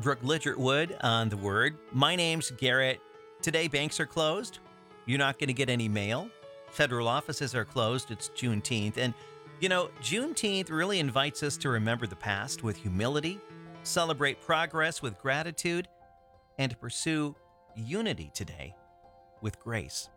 Brooke Ligertwood on the Word. My name's Garrett. Today, banks are closed. You're not going to get any mail. Federal offices are closed. It's Juneteenth. And, Juneteenth really invites us to remember the past with humility, celebrate progress with gratitude, and to pursue unity today with grace.